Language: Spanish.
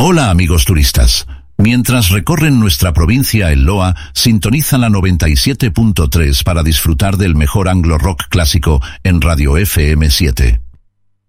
Hola amigos turistas. Mientras recorren nuestra provincia en Loa, sintonizan la 97.3 para disfrutar del mejor anglo rock clásico en Radio FM 7.